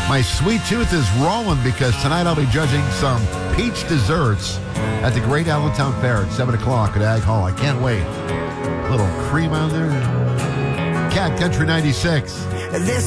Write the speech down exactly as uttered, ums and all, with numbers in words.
My sweet tooth is rolling because tonight I'll be judging some peach desserts at the Great Allentown Fair at seven o'clock at Ag Hall. I can't wait. A little cream on there. Cat Country ninety-six. This